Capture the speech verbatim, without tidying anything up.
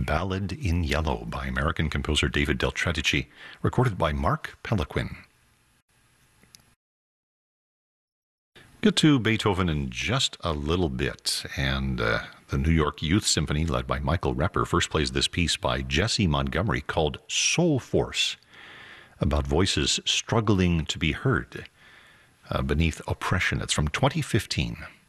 Ballad in Yellow by American composer David Del Tredici, recorded by Mark Pelequin. Get to Beethoven in just a little bit, and uh, the New York Youth Symphony, led by Michael Repper, first plays this piece by Jesse Montgomery called Soul Force, about voices struggling to be heard uh, beneath oppression. It's from twenty fifteen.